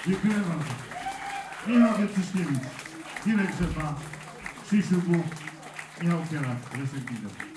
Dziękuję bardzo. Michał Wietrzyszkiewicz, Hirek Rzepa, Krzysiu Bóg, Michał Kierak, Leszek Widok.